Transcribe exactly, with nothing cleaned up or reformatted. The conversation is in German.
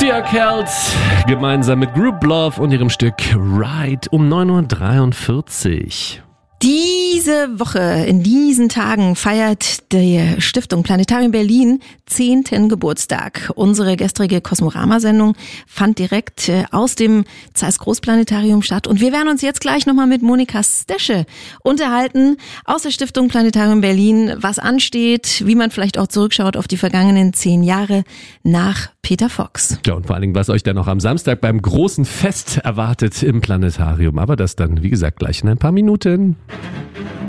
Julia Kells gemeinsam mit Group Love und ihrem Stück Ride um neun Uhr dreiundvierzig. Diese Woche, in diesen Tagen feiert die Stiftung Planetarium Berlin zehnten Geburtstag. Unsere gestrige Kosmorama-Sendung fand direkt aus dem Zeiss Großplanetarium statt und wir werden uns jetzt gleich nochmal mit Monika Stesche unterhalten aus der Stiftung Planetarium Berlin, was ansteht, wie man vielleicht auch zurückschaut auf die vergangenen zehn Jahre nach Peter Fox. Ja, und vor allen Dingen, was euch dann noch am Samstag beim großen Fest erwartet im Planetarium. Aber das dann, wie gesagt, gleich in ein paar Minuten.